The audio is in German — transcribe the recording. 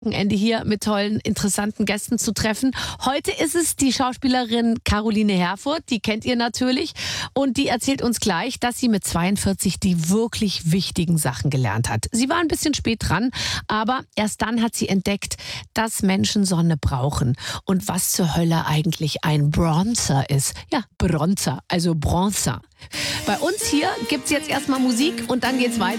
Wochenende hier mit tollen, interessanten Gästen zu treffen. Heute ist es die Schauspielerin Caroline Herfurth, die kennt ihr natürlich. Und die erzählt uns gleich, dass sie mit 42 die wirklich wichtigen Sachen gelernt hat. Sie war ein bisschen spät dran, aber erst dann hat sie entdeckt, dass Menschen Sonne brauchen. Und was zur Hölle eigentlich ein Bronzer ist. Ja, Bronzer, also Bronzer. Bei uns hier gibt's jetzt erstmal Musik und dann geht's weiter.